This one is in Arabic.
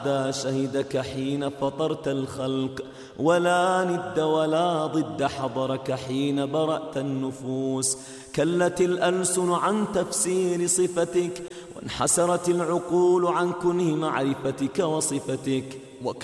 ذا شهدك حين فطرت الخلق، ولا ند ولا ضد حضرك حين برأت النفوس. كلت الألسن عن تفسير صفتك، وانحسرت العقول عن كنه معرفتك وصفتك.